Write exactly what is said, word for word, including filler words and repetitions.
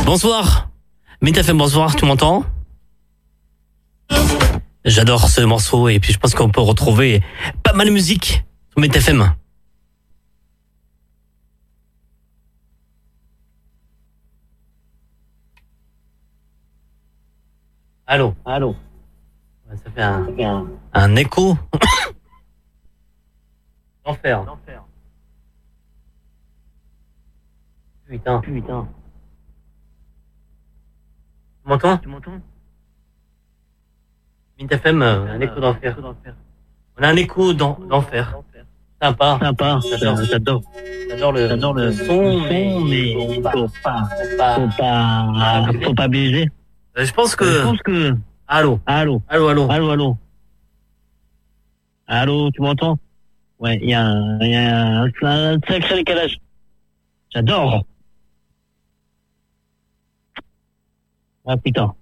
Bonsoir. Mais t'as fait bonsoir, tu m'entends? J'adore ce morceau et puis je pense qu'on peut retrouver pas mal de musique sur Met F M. Allô, allô. Ça fait un, ça fait un, un écho. L'enfer. L'enfer. Putain, putain. Tu m'entends? Tu m'entends? Mint F M, euh, un écho d'enfer. On a un écho d'en- d'enfer. Sympa. Sympa. J'adore. J'adore. J'adore le, J'adore le son, mais, mais faut pas, faut pas, faut pas, faut pas, faut pas baiser. Euh, je pense que. Je pense que. Allô. Allô. Allô, allô. Allô, allô. Allô, tu m'entends? Ouais, il y a un, il y a un, un sacré décalage. J'adore. Ah putain.